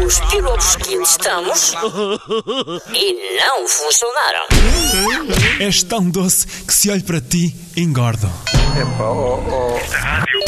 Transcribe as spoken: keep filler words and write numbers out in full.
os pilotos que enlistamos e não funcionaram. És tão doce que se olho para ti, engordo. Epá, oh, oh.